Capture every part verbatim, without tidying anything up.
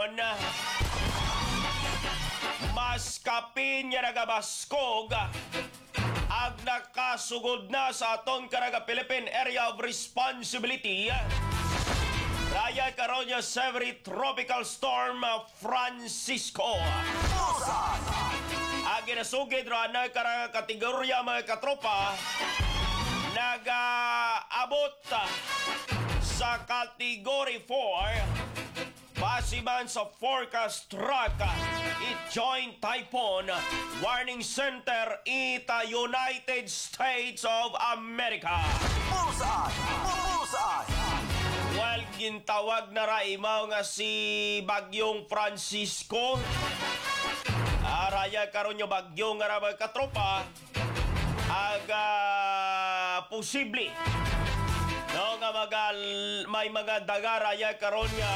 karon. Mas kapin niya nagabaskog ag nakasugod na sa aton karaga Philippine Area of Responsibility. Raya karon niya Severe Tropical Storm Francisco. Agi nasugid ra na karaga kategorya mga katropa nag-abot sa Category four. Base man sa forecast track, it joined Typhoon Warning Center ita United States of America. Bullseye! Bullseye! Well, gintawag na ra imaw nga si Bagyong Francisco. Araya karon yung bagyo nga ra mga katropa. Aga posible no nga magal may mga dagaraya karon nga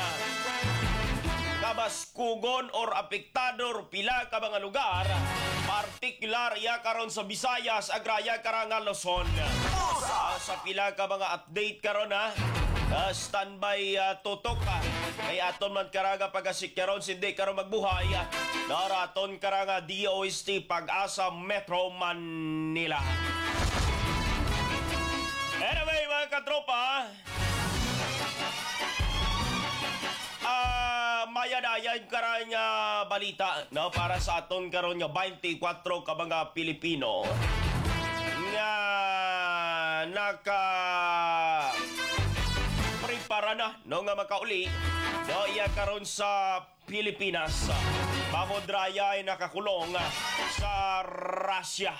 kabaskugon or apektador pila ka mga lugar, partikular ya karon sa Visayas agraya karang Luzon. Uh, sa pila ka mga update karon ha. Uh, standby uh, tutok ka. Kay aton man karaga pagasik karon sindi karon magbuhay. Naraton karanga D O S T Pag-asa Metro Manila. Anyway mga katropa, Ah, uh, mayadayan karanya balita no para sa aton karon nga twenty-four ka mga Pilipino nga naka prepara na no nga makauli no iya karon sa Pilipinas. Mamodraya ay nakakulong sa Russia.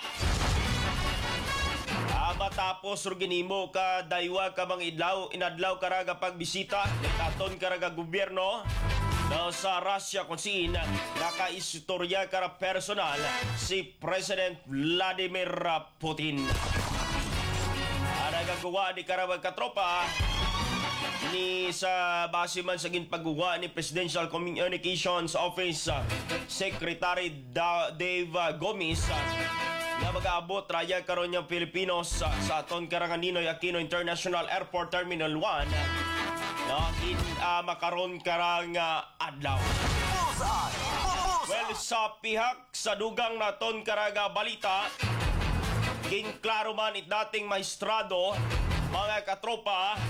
Ah, matapos ruginimo ka daywa ka mga idlaw inadlaw karaga pagbisita ni katon karaga gobyerno no, sa Russia kung siin nakaistorya kara personal si President Vladimir Putin. Ang nagagawa ni karawag katropa ni sa base man sa ginpagawa ni Presidential Communications Office Secretary da- Dave Gomes nga mag-aabot raya karon yung Pilipinos sa, sa aton karangan Ninoy Aquino International Airport Terminal one no, in uh, makaron karang uh, adlaw. Well, sa pihak sa dugang naton karaga balita, ginklaro man it dating maestrado mga katropa,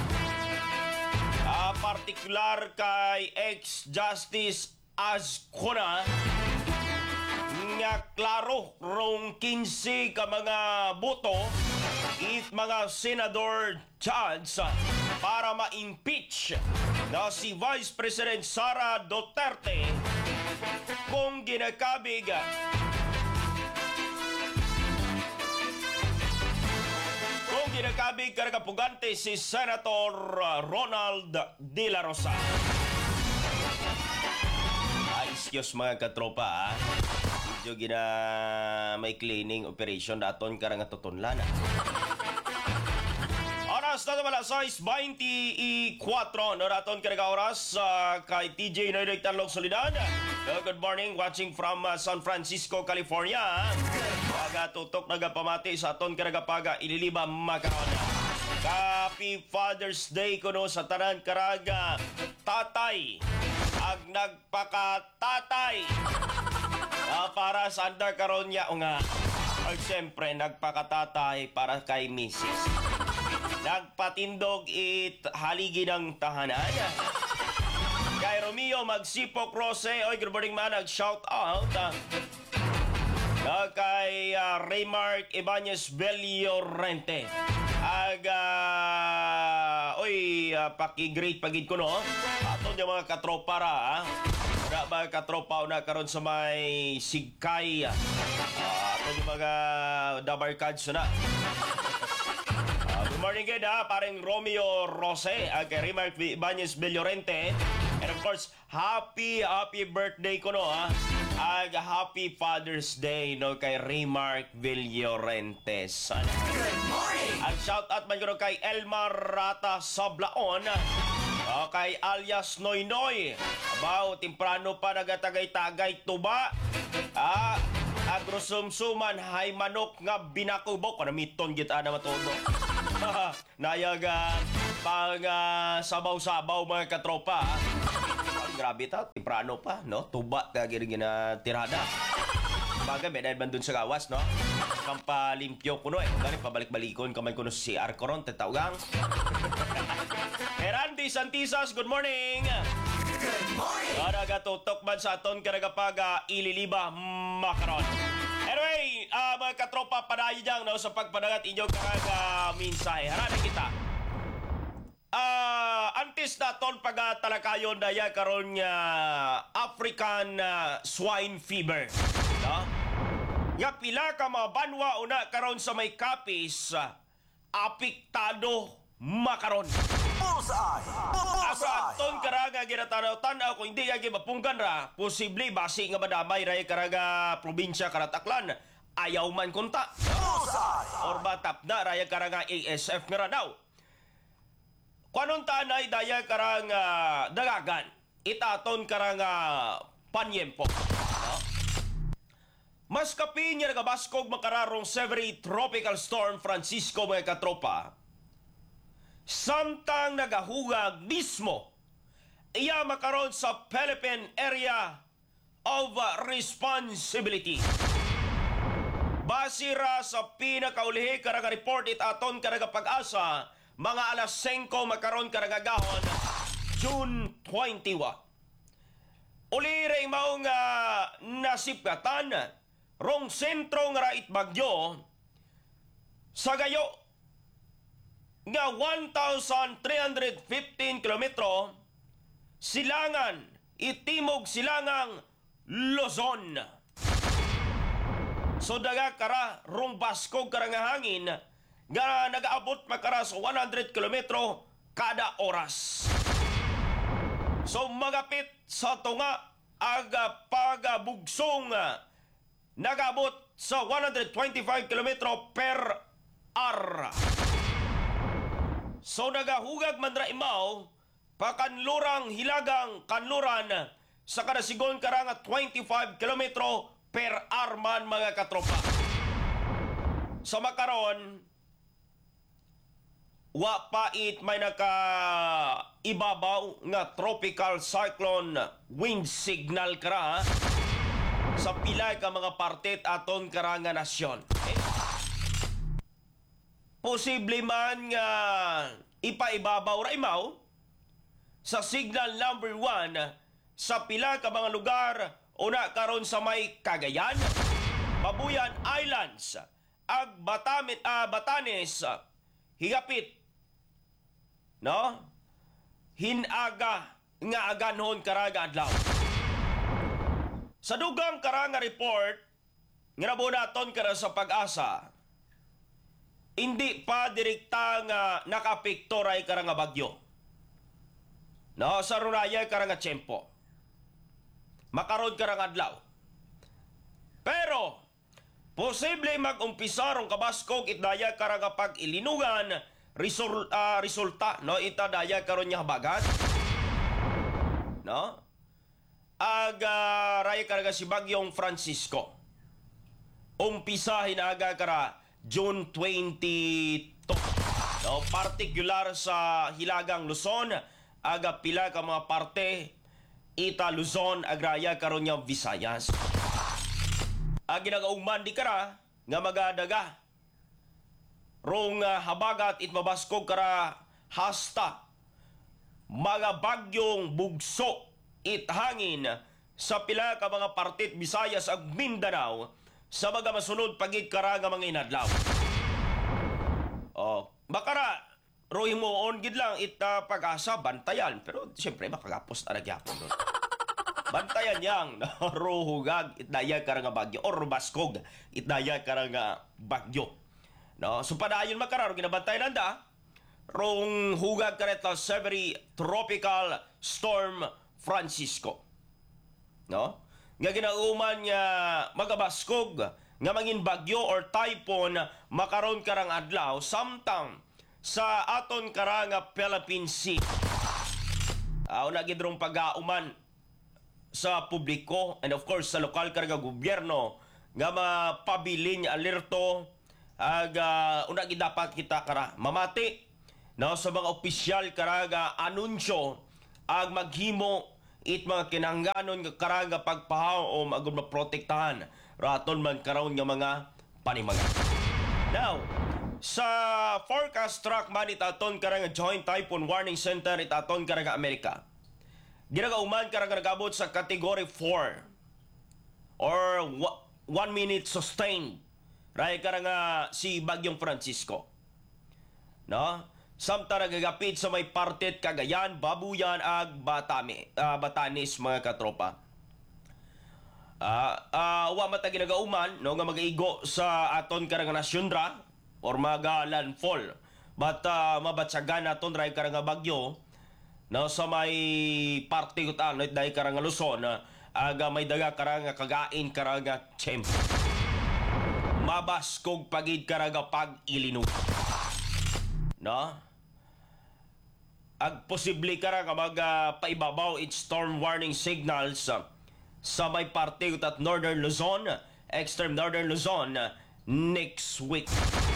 uh, partikular kay ex-Justice Azcona nga klaro rong fifteen ka mga boto it mga senador judge para ma-impeach na si Vice President Sara Duterte kung ginakabig kung ginakabig karagapugante si Senator Ronald De La Rosa. Ay, excuse mga katropa ah. Medyo gina may cleaning operation daton karang tutunlan. Oras na naman alas twenty-four no daton karang oras uh, kay T J Noydoy Tanlog Solidad. Uh, good morning, watching from uh, San Francisco, California. Paga tutok nagapamati sa aton karang paga ililiba Macau. Happy Father's Day kuno sa tanan karaga tatay ag nagpakatatay. Uh, para sa andar karon niya o nga ay siyempre nagpakatatay para kay Missus Nagpatindog it haligi ng tahanan kay Romeo Magsipok Rose. Oy, good morning man, nag shout out uh, uh, kay uh, Raymark Ibanez Bellorente ag uh, oy uh, paki-great pagid ko no aton yung mga katropa ra uh. Na mga katropa na karon sa may sigkay. Uh, ito yung mga dabarkads na. Uh, good morning again ha, paring Romeo Rose, uh, kay Remark Ibanez Bellorente. And of course, happy, happy birthday ko no ha. Ag happy Father's Day no kay Remark Villorente. Sana. Good morning! Ang shout out man ko kay Elmar Rata Sablaon. Okay, alias Noy Noy. Abaw, timprano pa nagatagay-tagay tuba. Ah, agrosumsuman, hay manok nga binakubok. Kanamiton kita na matodo. Nayaga, pang uh, sabaw-sabaw mga katropa. grabe ta, temprano pa, no? Tuba ka gina ginatirada. Bagay, may dahil man dun sa gawas, no? Kampalimpyo ko, no? Eh, kung pabalik-balikon kamay ko no si Arcoron, tatawgang. Erandi Santisas, good morning! Good morning! Karaga tutok man sa aton karagapag uh, ililiba makaron. Anyway, uh, mga katropa, padayo dyan no, sa pagpadagat inyong karaga minsahe. Harana kita. Ah, antes naton pagatalakayon daya karon nga African uh, swine fever, no? Nga pila ka mga banwa una karon sa may kapis, uh, apektado makaron. Bullseye! Asa Bullseye! aton karaga ginatanaw-tanaw kung hindi agi mapunggan ra, posible basi nga madamay ra karaga probinsya Karataklan. Ayaw man kunta. Bullseye! Or batap na raya karaga A S F nga ra daw. Kuanong tanay daya karang uh, dagagan, itaton karang uh, panyempo. No? Mas kapin niya nagabaskog makararong Severy Tropical Storm Francisco mga katropa. Samtang nagahugag mismo, iya makaroon sa Philippine Area of Responsibility. Basira sa pinakaulihi karang report itaton karang pag-asa, mga alas singko makaron karagagahon June twenty-one. Uli rin mao nga nasipkatan rong sentro nga rait bagyo sa gayo nga one thousand three hundred fifteen kilometro silangan itimog silangang Luzon. So daga kara rong baskog kara nga hangin nga nagaabot makara sa one hundred kilometro kada oras. So magapit sa tunga aga pagabugsong nagabot sa one hundred twenty-five kilometro per hour. So nagahugag man ra imaw pakanlurang hilagang kanluran sa kada sigon karanga twenty-five kilometro per hour man mga katropa. Sa makaron wa pait may naka ibabaw nga tropical cyclone wind signal kara sa pila ka mga partet aton kara nga nasyon. Okay? Posible man nga ipaibabaw ra imaw sa signal number one sa pila ka mga lugar una karon sa may Cagayan, Babuyan Islands, ag Batamit, ah, Batanes, higapit no? Hinaga nga aganhon karaga adlaw. Sa dugang karanga report, nga nabunaton kara sa pag-asa, hindi pa direkta nga nakapikto ray karanga bagyo. No, sa runaya karanga tiyempo. Makaroon karang adlaw. Pero, posible mag-umpisa rong kabaskog itdaya karanga pag-ilinugan Result, uh, resulta no ita daya karon nya habagat no aga raya karaga si Bagyong Francisco umpisa hinaga kara June twenty-two no particular sa hilagang Luzon aga pila ka mga parte ita Luzon agraya karon nya Visayas agi nagauman di kara nga magadaga rong uh, habagat it mabaskog kara hasta mga bagyong bugso it hangin sa pila ka mga partit Visayas ag Mindanao sa mga masunod pagid kara nga mga inadlaw. Oh, bakara rohi mo on gid lang it uh, pag-asa bantayan pero siyempre makagapos ta nagyapon doon. Bantayan yang no, rohugag it daya kara nga bagyo or baskog it daya kara nga bagyo. No, so padayon makararo ginabantay nanda rong hugag kareta Severy Tropical Storm Francisco. No? Nga ginauman nga magabaskog nga mangin bagyo or typhoon makaron karang adlaw samtang sa aton karanga Philippine Sea. Aw na gid rong pag-auman sa publiko and of course sa lokal karga gobyerno nga mapabilin alerto ag uh, una gid dapat kita kara mamati no sa mga opisyal karaga anunsyo ag maghimo it mga kinahangganon nga karang nga pagpahaw o magud maprotektahan raton man karon nga mga panimaga. Now, sa forecast track man itaton karang nga Joint Typhoon Warning Center itaton karang nga Amerika. Ginagauman karang nga nagabot sa category four or wa- one minute sustained. Ray karang nga si Bagyong Francisco. No? Samtara gagapit sa may partet Cagayan, Babuyan ag Batami, ah, Batanes mga katropa. Ah, ah, wa mata ginagauman no nga magaigo sa aton karang nasyon ra or maga landfall. But uh, mabatsagan naton ray karang nga bagyo no sa may parte utan no dai karang nga Luzon uh, aga may daga karang nga kagain karang nga Tiyempo. Mabas kog pagid karang nga pag-ilinog. No? Ag posible karang nga mag uh, paibabaw it storm warning signals uh, sa may parte at Northern Luzon, extreme Northern Luzon uh, next week.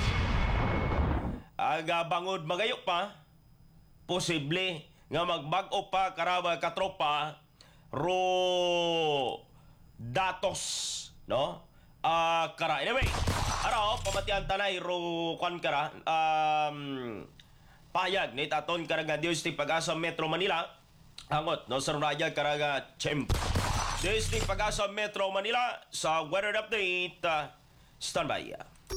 Aga bangod magayo pa, posible nga magbag-o pa karaba katropa ro datos, no? Ah, kara. Anyway, araw pamatian tanay ro kwan kara um payag ni taton karaga Dios ti Pag-asa Metro Manila angot no sa raya karaga Tiyempo. Dios ti Pag-asa Metro Manila sa weather update uh, standby.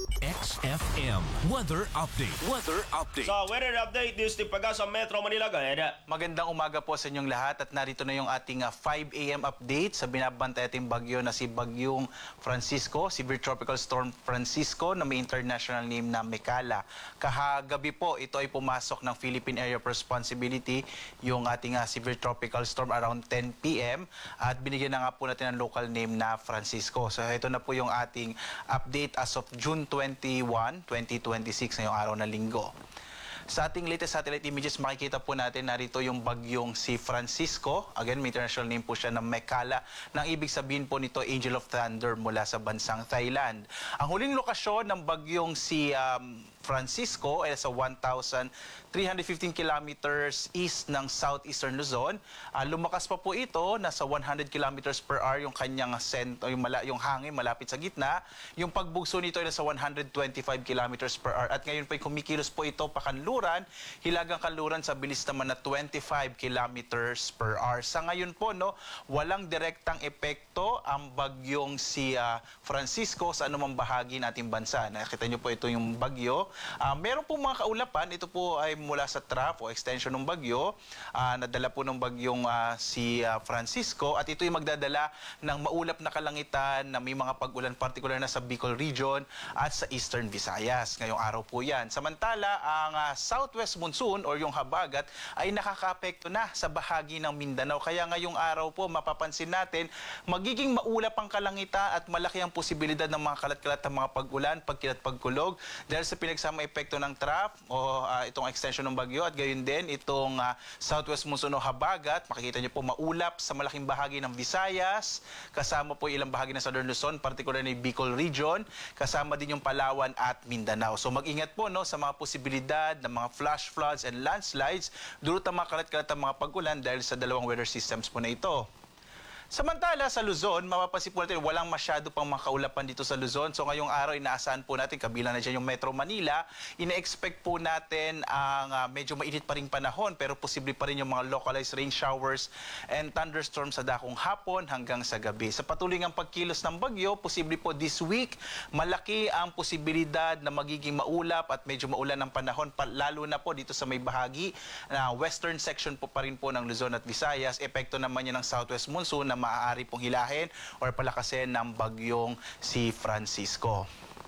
X F M Weather Update. Weather Update. Sa weather update, Dios ti Pag-asa Metro Manila gayada. Magandang umaga po sa inyong lahat at narito na yung ating uh, five A M update sa binabantay ating bagyo na si Bagyong Francisco, Severe Tropical Storm Francisco na may international name na Mekala. Kahagabi po, ito ay pumasok ng Philippine Area of Responsibility yung ating uh, Severe Tropical Storm around ten P M at binigyan na nga po natin ng local name na Francisco. So ito na po yung ating update as of June twenty-first, twenty twenty-six ngayong araw na linggo. Sa ating latest satellite images, makikita po natin narito yung bagyong si Francisco. Again, may international name po siya ng Mekala. Nang ibig sabihin po nito, Angel of Thunder mula sa bansang Thailand. Ang huling lokasyon ng bagyong si um, Francisco ay sa one thousand three hundred fifteen kilometers east ng southeastern Luzon. Uh, lumakas pa po ito, nasa one hundred kilometers per hour yung kanyang sento, yung, mala, yung hangin malapit sa gitna. Yung pagbugso nito ay nasa one hundred twenty-five kilometers per hour. At ngayon po ay kumikilos po ito pakanluran, hilagang kanluran sa bilis naman na twenty-five kilometers per hour. Sa ngayon po, no, walang direktang epekto ang bagyong si uh, Francisco sa anumang bahagi ng ating bansa. Nakita niyo po ito yung bagyo. Uh, meron po mga kaulapan, ito po ay mula sa trough o extension ng bagyo, uh, nadala po ng bagyong uh, si uh, Francisco at ito ay magdadala ng maulap na kalangitan na may mga pag-ulan particular na sa Bicol region at sa Eastern Visayas. Ngayong araw po yan. Samantala, ang uh, southwest monsoon or yung habagat ay nakakaapekto na sa bahagi ng Mindanao. Kaya ngayong araw po mapapansin natin magiging maulap ang kalangitan at malaki ang posibilidad ng mga kalat-kalat ng mga pag-ulan, pagkilat, pagkulog dahil sa pinagsama epekto ng trough o uh, itong extension ng bagyo at gayon din itong uh, southwest monsoon o habagat. Makikita niyo po maulap sa malaking bahagi ng Visayas, kasama po ilang bahagi ng Southern Luzon, particular na Bicol region, kasama din yung Palawan at Mindanao. So mag-ingat po no sa mga posibilidad ng mga flash floods and landslides dulot ng mga kalat-kalat ng mga pag-ulan dahil sa dalawang weather systems po na ito. Samantala, sa Luzon, mapapansin po natin, walang masyado pang mga kaulapan dito sa Luzon. So ngayong araw, inaasahan po natin, kabilang na dyan yung Metro Manila, ina-expect po natin ang uh, medyo mainit pa rin panahon, pero posible pa rin yung mga localized rain showers and thunderstorms sa dakong hapon hanggang sa gabi. Sa patuloy ng pagkilos ng bagyo, posible po this week, malaki ang posibilidad na magiging maulap at medyo maulan ng panahon, lalo na po dito sa may bahagi na uh, western section po pa rin po ng Luzon at Visayas. Epekto naman yan ng southwest monsoon na maaari pong hilahin or palakasin ng bagyong si Francisco.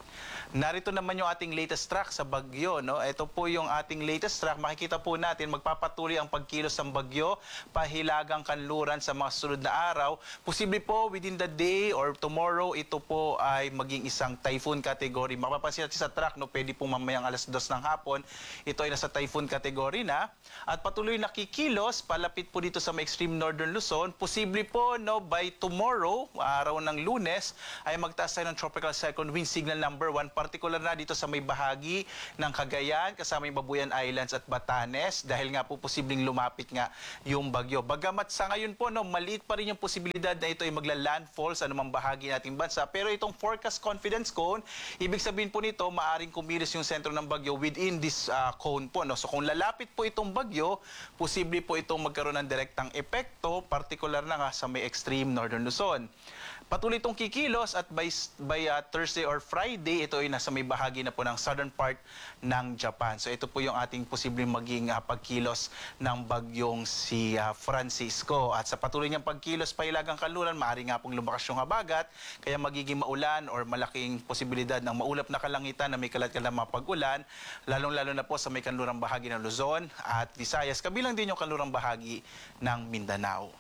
Narito naman yung ating latest track sa bagyo. No? Ito po yung ating latest track. Makikita po natin magpapatuloy ang pagkilos ng bagyo, pahilagang kanluran sa mga sunod na araw. Posible po within the day or tomorrow, ito po ay maging isang typhoon category. Mapapansin natin sa track, no? Pwede po mamayang alas dos ng hapon. Ito ay nasa typhoon category na. At patuloy nakikilos, palapit po dito sa may extreme northern Luzon. Posible po no, by tomorrow, araw ng Lunes, ay magtaas tayo ng tropical cyclone wind signal number one partikular na dito sa may bahagi ng Cagayan, kasama yung Babuyan Islands at Batanes, dahil nga po posibleng lumapit nga yung bagyo. Bagamat sa ngayon po, no, maliit pa rin yung posibilidad na ito ay magla-landfall sa anumang bahagi nating bansa. Pero itong forecast confidence cone, ibig sabihin po nito, maaring kumilos yung sentro ng bagyo within this uh, cone po. No? So kung lalapit po itong bagyo, posible po itong magkaroon ng direktang epekto, partikular na nga sa may extreme northern Luzon. Patuloy itong kikilos at by, by uh, Thursday or Friday, ito ay nasa may bahagi na po ng southern part ng Japan. So ito po yung ating posibleng maging uh, pagkilos ng bagyong si uh, Francisco. At sa patuloy niyang pagkilos pa ilagang kanluran, maaari nga pong lumakas yung habagat, kaya magiging maulan or malaking posibilidad ng maulap na kalangitan na may kalat-kalat mga pag-ulan, lalong-lalo na po sa may kanlurang bahagi ng Luzon at Visayas, kabilang din yung kanlurang bahagi ng Mindanao.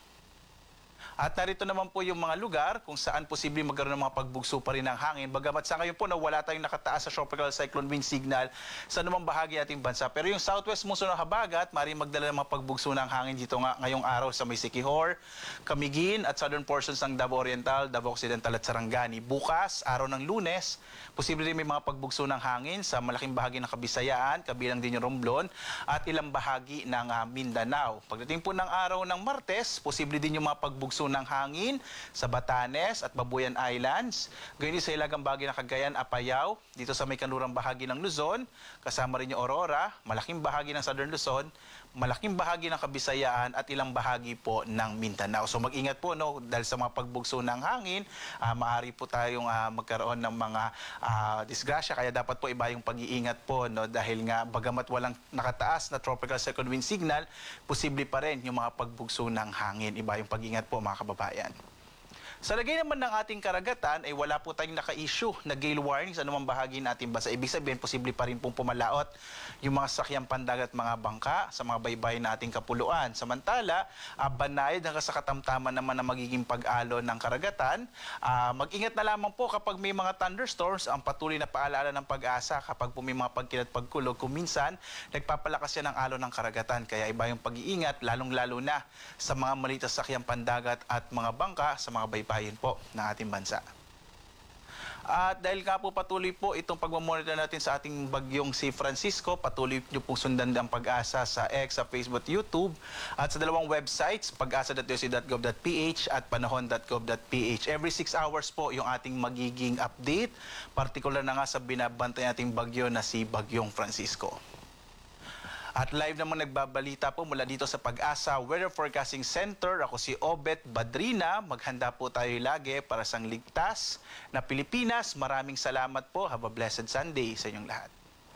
At narito naman po yung mga lugar kung saan posible magkaroon ng mga pagbugso pa rin ng hangin. Bagamat sa ngayon po na wala tayong nakataas sa tropical cyclone wind signal sa anumang bahagi ating bansa. Pero yung southwest muso ng habagat, maaaring magdala ng mga pagbugso ng hangin dito nga ngayong araw sa may Siquijor, Camiguin at southern portions ng Davao Oriental, Davao Occidental at Sarangani. Bukas, araw ng Lunes, posible rin may mga pagbugso ng hangin sa malaking bahagi ng Kabisayaan, kabilang din yung Romblon at ilang bahagi ng uh, Mindanao. Pagdating po ng araw ng Martes, posible din yung mga pagbugso ng hangin sa Batanes at Babuyan Islands. Gayun din sa ilagang bahagi ng Cagayan, Apayao, dito sa may kanlurang bahagi ng Luzon, kasama rin yung Aurora, malaking bahagi ng Southern Luzon, malaking bahagi ng Kabisayaan at ilang bahagi po ng Mindanao. So mag-ingat po, no, dahil sa mga pagbugso ng hangin, uh, maaari po tayong uh, magkaroon ng mga uh, disgrasya, kaya dapat po iba yung pag-iingat po, no, dahil nga bagamat walang nakataas na tropical cyclone wind signal, posible pa rin yung mga pagbugso ng hangin. Iba yung pag-iingat po, mga kababayan. Sa lagay naman ng ating karagatan ay wala po tayong naka-issue na gale warning sa anumang bahagi natin bansa. Ibig sabihin, posible pa rin pong pumalaot yung mga sakyang pandagat at mga bangka sa mga baybay na ating kapuluan. Samantala, uh, banayad hanggang sa katamtaman naman na magiging pag-alo ng karagatan. Uh, mag-ingat na lamang po kapag may mga thunderstorms, ang patuloy na paalala ng pag-asa kapag po may mga pagkilat pagkulog. Kung minsan, nagpapalakas yan ng alo ng karagatan. Kaya iba yung pag-iingat, lalong-lalo na sa mga maliit na sakyang pandagat at mga bangka sa mga baybay po ng ating bansa. At dahil nga po patuloy po itong pagmamonitor natin sa ating bagyong si Francisco, patuloy nyo pong sundan ang Pag-asa sa X, sa Facebook, YouTube, at sa dalawang websites, pag-asa dot d o c dot gov dot p h at panahon dot gov dot p h. Every six hours po yung ating magiging update, partikular na nga sa binabantay nating bagyo na si Bagyong Francisco. At live naman nagbabalita po mula dito sa Pag-asa Weather Forecasting Center. Ako si Obet Badrina. Maghanda po tayo lagi para sa ligtas na Pilipinas. Maraming salamat po. Have a blessed Sunday sa inyong lahat.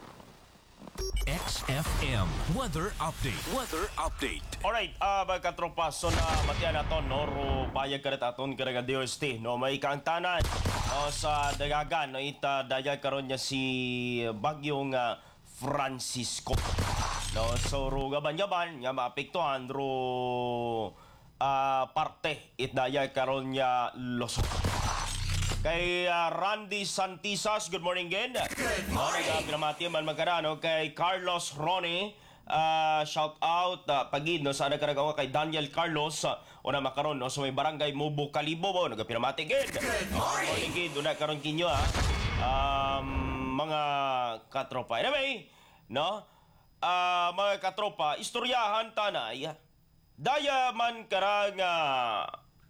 X F M Weather Update. Weather Update. Alright, uh, mga katropa, so na matiyan nato, no, ro bayag karet aton karaga D O S T, no, may kang tanan no, sa dagagan, no, ita dayag karon niya si Bagyong uh, Francisco. No, so ro gaban-gaban nga maapektuhan ro uh, parte itdayag karon niya Luzon. Kay uh, Randy Santisas, good morning again. Good morning. No, pinamati man magkarano kay Carlos Ronnie. Uh, shout out uh, pagid no sa nagkaragawa kay Daniel Carlos uh, una makaron no so may barangay Mubo Kalibo bo nagapinamati gid. Good morning gid una karon kinyo ha. Um, mga katropa. Anyway, no? Uh, mga katropa, istoryahan tanay. Daya man karang uh,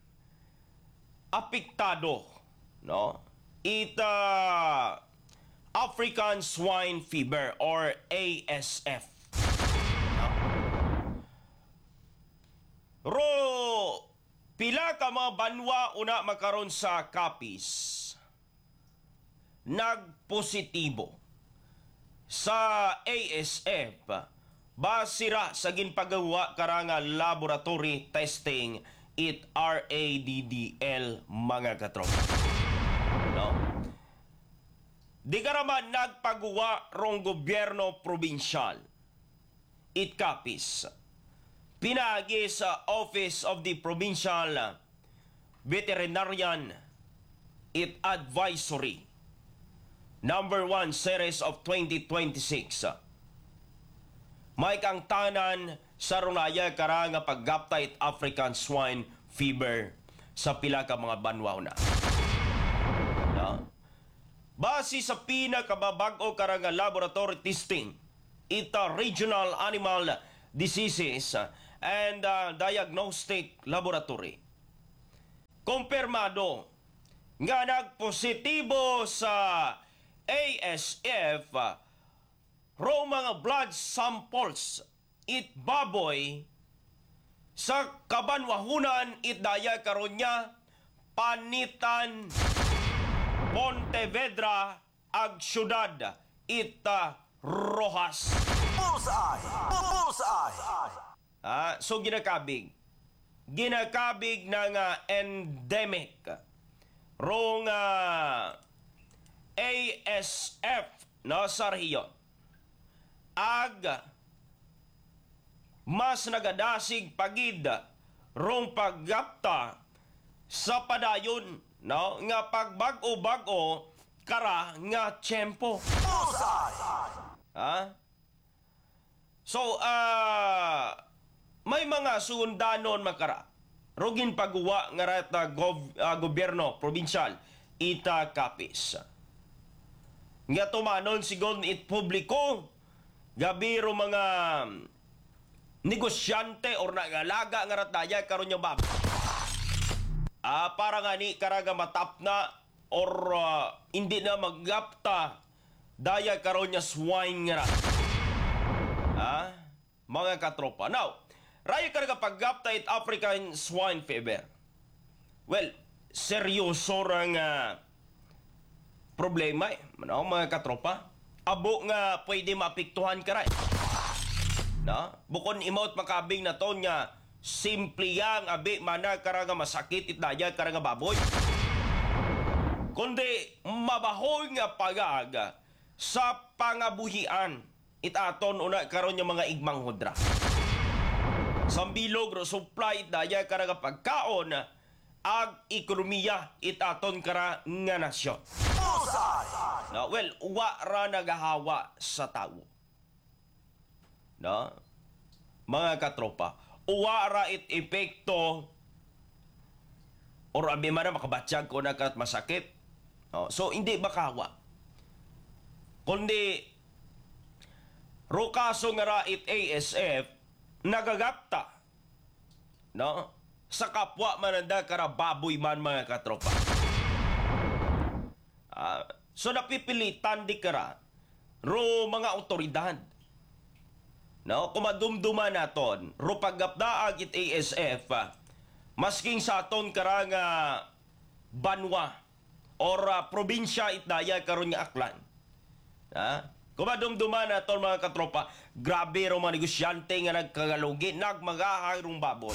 apektado, no? Ita African Swine Fever or A S F. No? Ro pila ka mga banwa una makaron sa Capiz nagpositibo sa A S F basira sa ginpagawa karanga laboratory testing it R A D D L mga katropa. No? Di ka naman nagpagawa rong gobyerno probinsyal it Capiz. Pinagi sa Office of the Provincial Veterinarian it Advisory Number one Series of twenty twenty-six. May kang tanan sa runaya karanga paggapta it African Swine Fever sa pila ka mga banwa na. No? base sa pinakababag-o karang laboratory testing, ita Regional Animal Diseases and uh, Diagnostic Laboratory. Kumpirmado nga nagpositibo sa A S F ro mga blood samples it baboy sa kabanwahunan it daya karon niya Panitan, Pontevedra ag syudad ita Rojas. Bullseye! Bullseye! Ah, so ginakabig. Ginakabig na nga endemic. Rong uh, A S F no, sa rehiyon. Ag mas nagadasig pagid rong paggapta sa padayon no, nga pagbag-o-bag-o kara nga tiyempo. Bullseye! Ha? So, ah, may mga sundanon makara. Rugin pagguwa nga rata gov, ah, gobyerno, probinsyal, ita kapis. Nga tumanon sigon it publiko, gabiro mga negosyante or nagalaga nga rataya karon yung bab. Ah, para nga ni karaga matap na or ah, hindi na maggapta daya karon niya swine nga rat. Ah, mga katropa. Now, raya karaga paggapta it African swine fever. Well, seryoso ra nga problema eh. No, mga katropa. Abo nga pwede maapektuhan ka rin. No? Bukon imot makabing na to nga simple yang abi mana karaga masakit itdaya karaga baboy. Kundi mabahoy nga pagaga sa pangabuhian itaton una karon yung mga igmang hudra. Sambilog ro supply itdaya karaga pagkaon ag ekonomiya itaton kara nga nasyon. Bullseye! No, well, uwa ra nagahawa sa tao. No? Mga katropa, uwa ra it epekto or abi man na makabatsyag ko na kat masakit. No? So, hindi makahawa. Kundi, ro kaso nga ra it A S F, nagagapta. No? Sa kapwa mananda kara baboy man mga katropa. Uh, so napipilitan di kara ro mga otoridad. No, kumadumduma naton ro paggapdaag it A S F uh, masking sa aton kara nga banwa or uh, probinsya itdaya karon nga aklan. Ha? Kumadumduma naton mga katropa, grabe ro mga negosyante nga nagkagalugi nagmagahay rong baboy.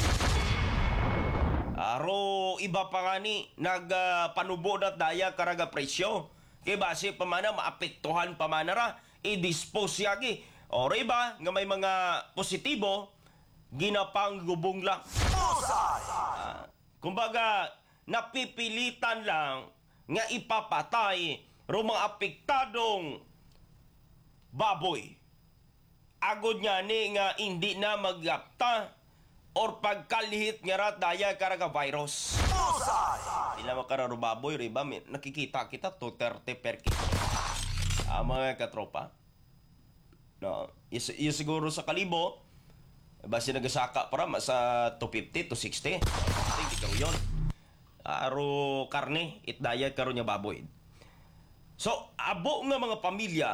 Aro iba pa nga ni nagpanubo uh, na daya karaga presyo. Kaya base pamana maapektuhan pamana ra i-dispose yagi. O iba nga may mga positibo ginapang gubong lang. Bullseye! Uh, kumbaga napipilitan lang nga ipapatay ro mga apektadong baboy. Agod nga ni nga hindi na magapta or pagkalihit nga rat daya karaga virus. Bullseye! Ila makararo baboy, riba, nakikita kita two thirty per kilo. Ah, mga katropa. No, is, is siguro sa kalibo, basi nagasaka para sa two fifty, two sixty. Hindi karo yun. Aro karne, itdaya karo niya baboy. So, abo nga mga pamilya,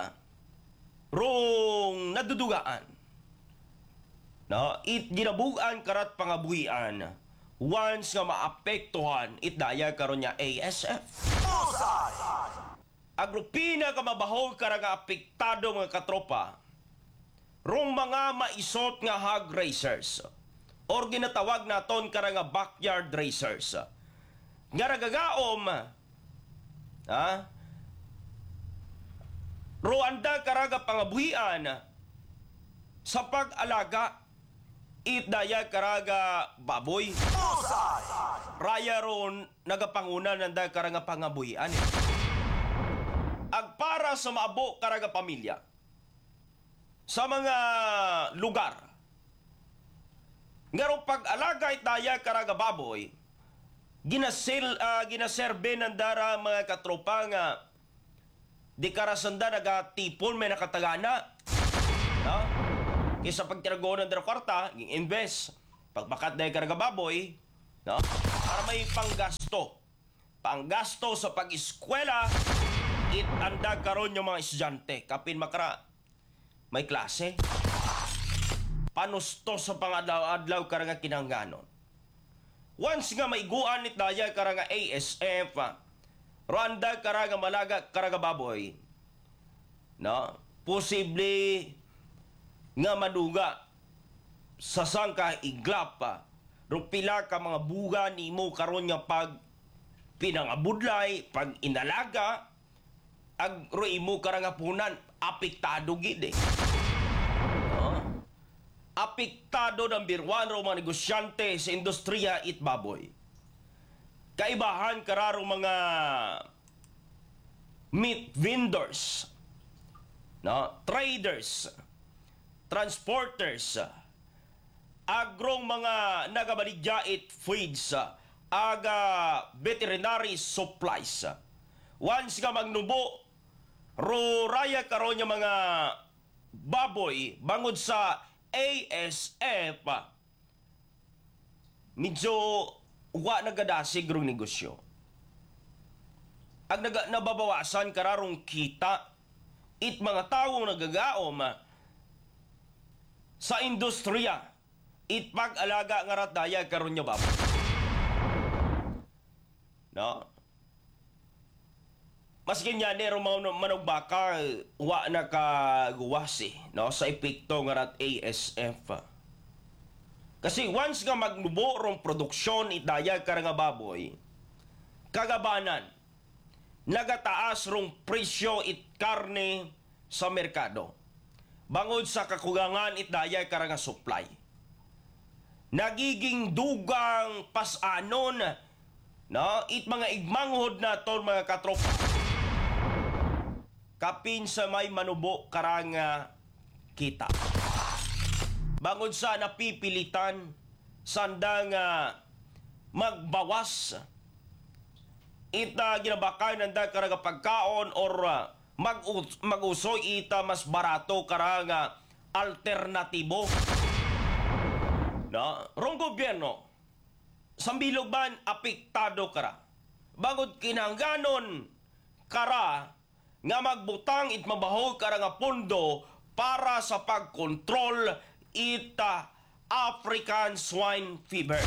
rong nadudugaan. No, it ginabugan karat pangabuhian once nga maapektuhan itdaya karon niya A S F. Bullseye! Agrupina ka mabahog karang apektado mga katropa rong mga maisot nga hog racers or ginatawag naton karang backyard racers nga ragagaom ha roanda karaga pangabuhian sa pag-alaga itdaya karaga baboy. Bullseye! Raya ron nagapanguna nanda karanga pangabuhian. Ag para sa maabo karaga pamilya sa mga lugar nga ron pag-alaga itdaya karaga baboy ginasil uh, ginaserbe nandara mga katropa nga di karasanda nagatipon may nakatagana. No? Kaysa pag tinago ng kwarta, invest. Pagbakat dahil karaga baboy, no? Para may panggasto. Panggasto sa pag-eskwela, itandag karon yung mga estudyante. Kapin makara, may klase. Panusto sa pangadlaw-adlaw karaga kinangganon. Once nga maiguan it daya karaga A S F, Rwanda karaga malaga karaga baboy, no? Posible nga maduga sa sangka iglap pa rupila ka mga buga nimo karon nga pag pinangabudlay, pag inalaga, ag imo karang punan apektado gid eh. No? Apektado ng birwan ro mga negosyante sa industriya it baboy. Kaibahan kararo mga meat vendors, no? Traders, transporters, agrong mga nagabaligya it feeds, aga veterinary supplies. Once nga magnubo, ro raya karon yung mga baboy bangod sa A S F, medyo wa nagadasig rong negosyo. Ang naga, nababawasan kararong kita, it mga taong nagagaom sa industriya, it pag-alaga nga ratdaya karon nya baboy. No? Mas ganyan, nero mga manugbaka, wa na kaguwasi, no? Sa epekto nga rat A S F. Kasi once nga magnubo rong produksyon itdaya ka nga baboy, kagabanan, nagataas rong presyo it karne sa merkado. Bangod sa kakugangan itdaya ka nga supply. Nagiging dugang pasanon, no? It mga igmanghod na ton mga katropa. Kapin sa may manubo karanga kita. Bangod sa napipilitan, sandang uh, magbawas, ita ginabakay nanda karanga pagkaon or uh, mag mag-usoy ita mas barato karanga alternatibo. No? Rong gobyerno, sambilog man apektado kara. Bangod kinangganon kara, nga magbutang it mabahog kara nga pondo para sa pagkontrol ita African swine fever.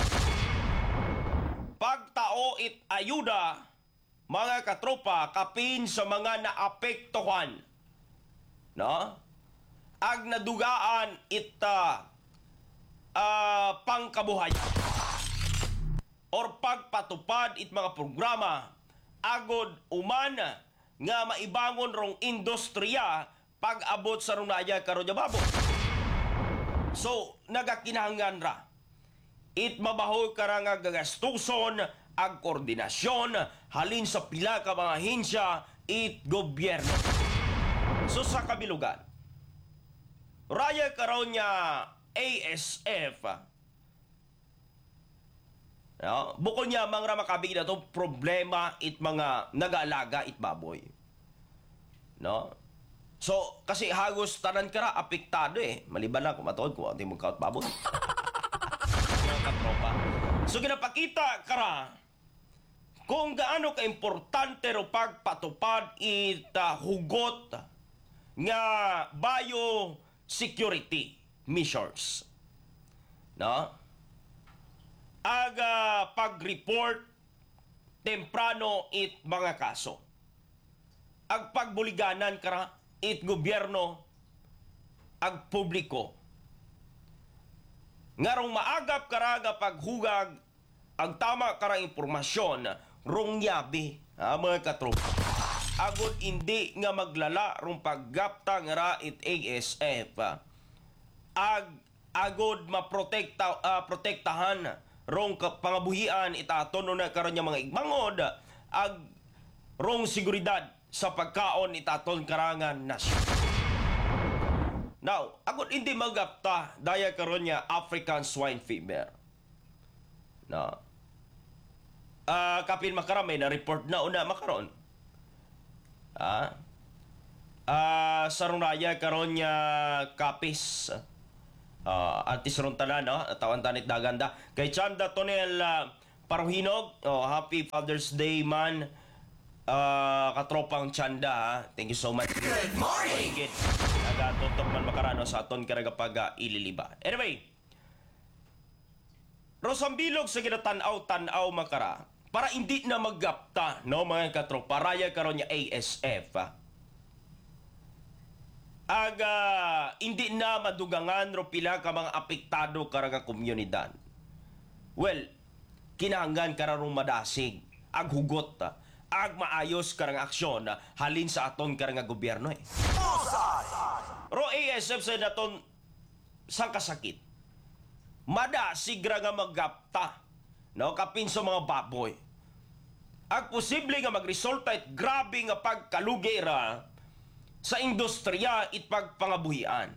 Pagtao it ayuda mga katropa kapin sa mga naapektuhan, no? Ag nadugaan ita uh, pangkabuhay or pagpatupad it mga programa agod umana nga maibangon rong industriya pag-abot sa runaya karon nya babo. So, nagakinahanglan ra. It mabahoy kara nga gagastuson ag koordinasyon halin sa pila ka mga ahensya it gobyerno. So, sa kabilugan, raya karon nya A S F, no? Bukod niya mga makabig na to problema it mga nag-aalaga it baboy. No? So, kasi hagos tanan kara apektado eh. Maliban lang kung matuod kung ating magkaot baboy. Mga katropa. So, ginapakita kara kung gaano ka-importante ro pagpatupad it uh, hugot nga biosecurity measures. No? Aga pag-report temprano it mga kaso. Ag pagbuliganan kara it gobyerno ag publiko. Ngarong maagap karaga paghugag ag tama kara impormasyon rong yabi, ha, mga katropa. Agod hindi nga maglala rong paggapta nga it A S F. Ag agod maprotekta uh, protektahan rong pangabuhian itaton na karon nya mga igmangod ag rong seguridad sa pagkaon itaton karangan nasyon. Now, agud hindi magapta daya karon nya African swine fever. No. Ah, uh, kapin makaramay na report na una makaron. Ah, Ah, sa runaya karon nga kapis. Uh, artis ron tanan, no? Tawan tanit daganda. Kay Chanda Tonel uh, Paruhinog, oh, happy Father's Day man. Uh, katropang Chanda, ha? Thank you so much. Good morning! Nagatutok man makarano sa aton karaga pag uh, ililiba. Anyway, Rosambilog sa ginatanaw-tanaw makara para hindi na maggapta, no, mga katropa, raya karon niya A S F. Ha? Aga hindi na madugangan ro pila ka mga apektado karaga komunidad. Well, kinahanglan kararong madasig, ag hugot, ag maayos karang aksyon halin sa aton karang gobyerno eh. Ro A S F sa naton sang kasakit. Madasig ra nga maggapta, no, kapin sa mga baboy. Ag posible nga magresulta it grabe nga pagkalugi ra sa industriya it pagpangabuhian.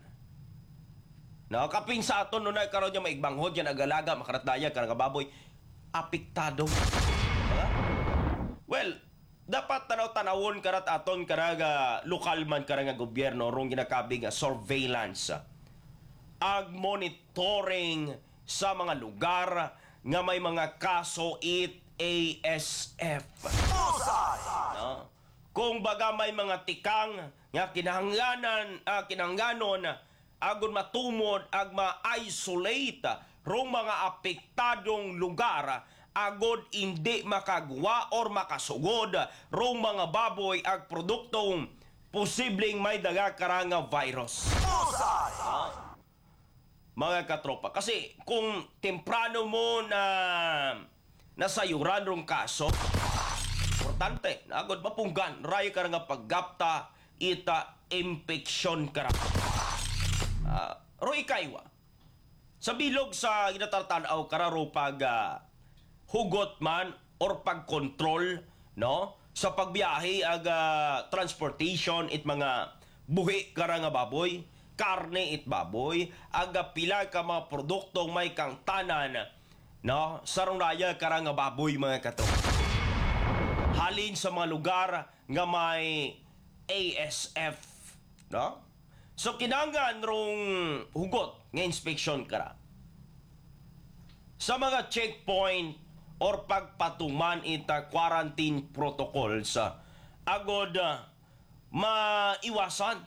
No, kapin sa aton nunay karon nya maigbanghod yan agalaga makaratdaya karang baboy apektado. Diba? Well, dapat tanaw-tanawon karat aton karaga lokal man karang gobyerno rong ginakabi nga surveillance ag monitoring sa mga lugar nga may mga kaso it A S F. No? Kung baga may mga tikang nga kinahanglanan, uh, kinahanglanon agon matumod ag ma-isolate rong mga apektadong lugar agod hindi makagwa or makasugod rong mga baboy ag produktong posibleng may daga karanga virus. Uh, mga katropa, kasi kung temprano mo na nasayuran rong kaso, importante, agad mapunggan, ray ka nga paggapta, ita infection ka ra. Uh, Roy Kaywa, sa bilog sa ginatartanaw kararo pag uh, hugot man or pagkontrol, no, sa pagbiyahe ag uh, transportation it mga buhi kara nga baboy, karne it baboy, aga pila ka mga produktong may kang tanan, no, sarong raya kara nga baboy mga kato. Halin sa mga lugar nga may A S F, no? So kinahanglan rong hugot nga inspection kara. Sa mga checkpoint or pagpatuman ita quarantine protocols uh, agod uh, maiwasan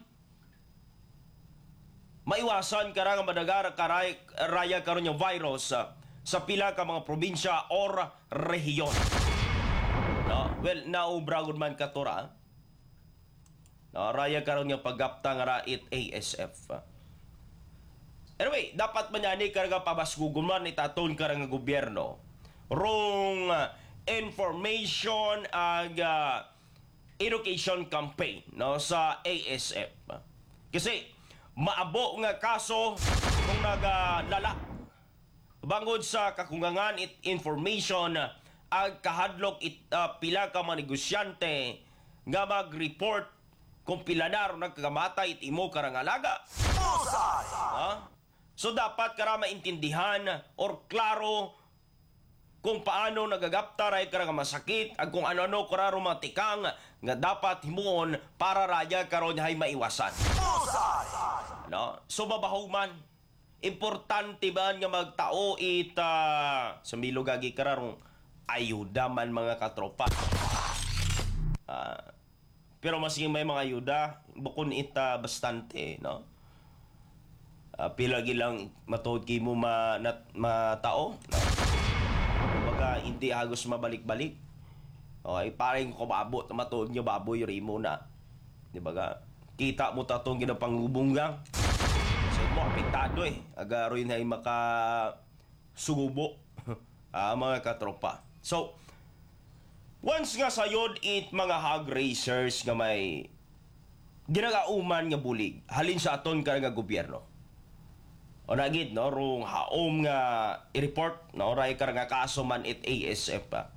maiwasan kara nga madagar karay raya karon nga virus uh, sa pila ka mga probinsya or rehiyon. No, well, naubragod man katora. No, raya karon nga paggapta nga ra it A S F. Anyway, dapat man yani karga pabasgugon man itaton karang nga gobyerno. Rong uh, information ag uh, education campaign, no, sa A S F. Kasi maabo nga kaso kung nagalala bangod sa kakungangan it information ag kahadlok it uh, pila ka mga negosyante nga mag-report kung pila na ron nagkakamatay it imo karang alaga. Ha? So dapat kara maintindihan or klaro kung paano nagagapta ray karang masakit ag kung ano-ano kararo mga tikang nga dapat himuon para raya karon hay maiwasan. No? So babahog man importante ba nga magtao it uh, sa milogagi kararong ayuda man mga katropa. Uh, pero masiging may mga ayuda, bukon ita bastante, no? Uh, pila gilang matuod kay mo ma, nat, matao, no? Baga hindi agos mabalik-balik. Okay, parang kumabot na matuod niya baboy rimo na. Di ba ga? Kita mo tatong ginapangubunggang. So mo apektado eh. Agaroy na maka sugubo. ah, mga katropa. So, once nga sayod it mga hog racers nga may ginagauman nga bulig, halin sa aton ka nga gobyerno. O nagid, no, rong haom nga i-report, no, ray ka nga kaso man it A S F pa.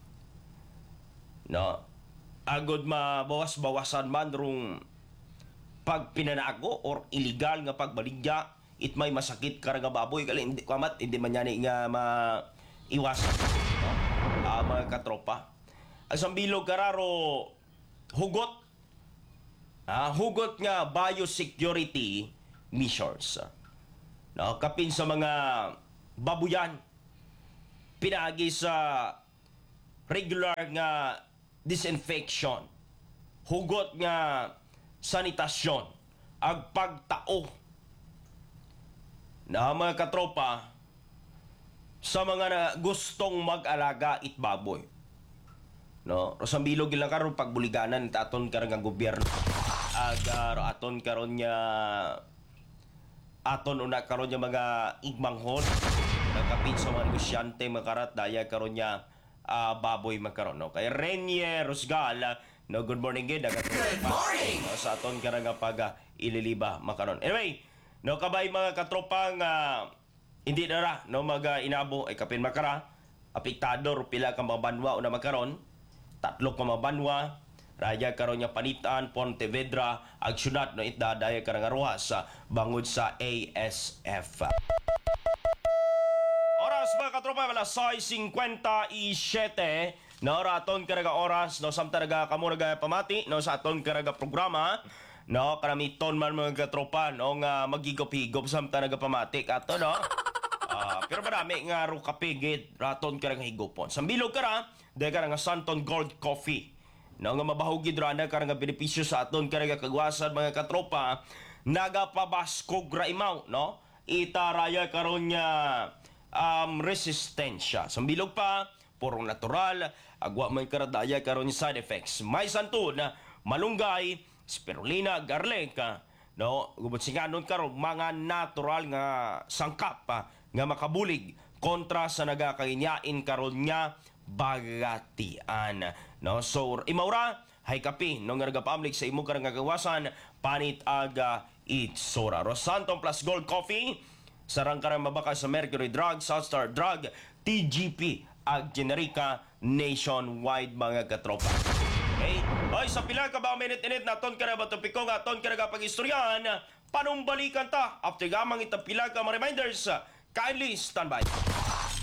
No, agod mabawas-bawasan man rong pagpinanago or illegal nga pagbaligya, it may masakit ka nga baboy, kali hindi kamat, hindi man yan nga maiwasan. No? Uh, mga katropa. Ang sambilog kararo hugot ah, hugot nga biosecurity measures. No, kapin sa mga babuyan, pinagi sa regular nga disinfection, hugot nga sanitasyon, ag pagtao na mga katropa sa mga na gustong mag-alaga it baboy. No, sa bilog ilang karon pagbuliganan aton karon nga gobyerno. Ag uh, aton karon nya aton una karon nya mga igmanghon nagkapit sa mga negosyante makarat daya karon nya ah, baboy makaron no. Kay Renier Rusgal, no, good morning gid. Good morning. No, sa aton karon nga pag uh, ililiba makaron. Anyway, no kabay mga katropang uh, hindi na ra no mag uh, inabo ay kapin makara apektado ro pila ka mga banwa una makaron. Tatlo ka mga banwa, raya karon nya Panitan, Pontevedra, ag syudad no itda daya karang aruhas sa bangod sa A S F. Oras mga katropa, wala sais fifty-seven na raton karaga oras no samta naga kamo naga pamati no sa aton karaga programa no karamiton man mga katropa no nga magigop-higop samta naga pamati kato no. Ah, pero marami nga ro kapigit raton karang higopon. Sambilog kara dahil karang nga Santon Gold Coffee. No nga mabahugid ra na karang nga benepisyo sa aton karang kagwasan mga katropa nagapabaskog ra imaw no. Itaraya karon nya um, resistensya. Sambilog pa puro natural, agwa may karadaya karon nya side effects. May santun na malunggay, spirulina, garlic, no, gubot singanon karon mga natural nga sangkap pa nga makabulig kontra sa nagakainyain karon nya bagatian. No, so imaura hay kapi no nga nagapamlik sa imo karang gagawasan panit aga itsura. Rosanton Plus Gold Coffee sarang karang mabaka sa Mercury Drug, Southstar Drug, T G P ag generika nationwide mga katropa. Okay? Oy, sa pila ka ba minute-init naton ka na ba topiko nga aton ka na pag-istoryahan panumbalikan ta after gamang itapila ka mga reminders kindly stand by.